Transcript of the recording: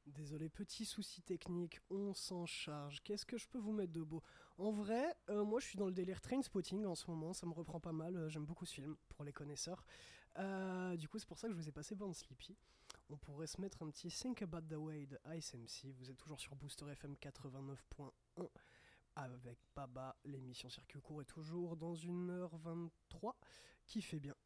Désolé, petit souci technique, on s'en charge. Qu'est-ce que je peux vous mettre de beau? En vrai, moi je suis dans le délire Trainspotting en ce moment, ça me reprend pas mal, j'aime beaucoup ce film, pour les connaisseurs. Du coup, c'est pour ça que je vous ai passé Born Sleepy. On pourrait se mettre un petit Think About the Way de Ice MC. Vous êtes toujours sur Booster FM 89.1 avec Baba. L'émission Circuit Court est toujours dans 1h23 qui fait bien